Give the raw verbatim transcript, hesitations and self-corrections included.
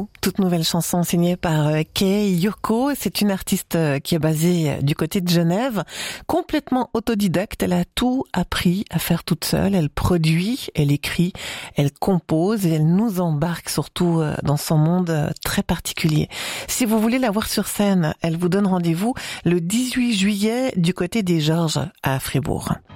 vous, toute nouvelle chanson signée par Kei Yoko. C'est une artiste qui est basée du côté de Genève, complètement autodidacte. Elle a tout appris à faire toute seule. Elle produit, elle écrit, elle compose et elle nous embarque surtout dans son monde très particulier. Si vous voulez la voir sur scène, elle vous donne rendez-vous le dix-huit juillet du côté des Georges à Fribourg.